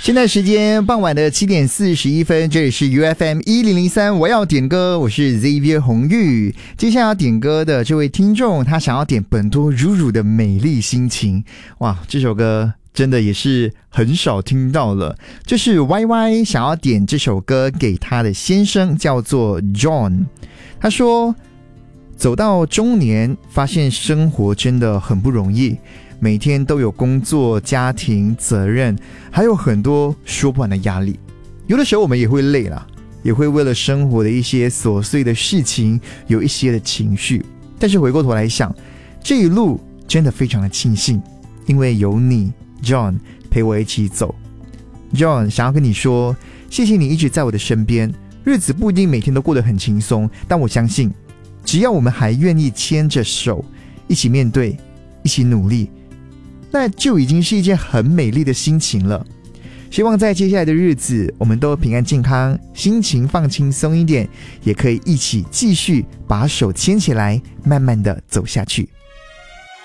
现在时间傍晚的7点41分，这里是 UFM 1003，我要点歌，我是 Xavier 红玉。接下来要点歌的这位听众，他想要点本多如如的美丽心情。哇，这首歌真的也是很少听到了。这是 YY 想要点这首歌给他的先生，叫做 John。他说，走到中年，发现生活真的很不容易。每天都有工作、家庭、责任，还有很多说不完的压力。有的时候我们也会累啦，也会为了生活的一些琐碎的事情有一些的情绪。但是回过头来想，这一路真的非常的庆幸，因为有你 John 陪我一起走。John 想要跟你说，谢谢你一直在我的身边。日子不一定每天都过得很轻松，但我相信只要我们还愿意牵着手一起面对，一起努力，那就已经是一件很美丽的心情了。希望在接下来的日子，我们都平安健康，心情放轻松一点，也可以一起继续把手牵起来，慢慢的走下去。